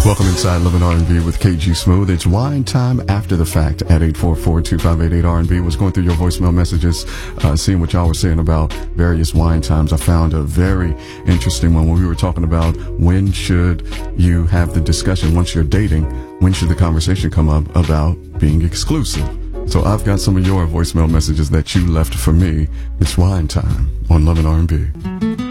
Welcome inside Love and R&B with KG Smooth. It's wine time after the fact at 844-2588-R&B. Was going through your voicemail messages, seeing what y'all were saying about various wine times. I found a very interesting one when we were talking about when should you have the discussion once you're dating, when should the conversation come up about being exclusive. So I've got some of your voicemail messages that you left for me. It's wine time on Love and R&B.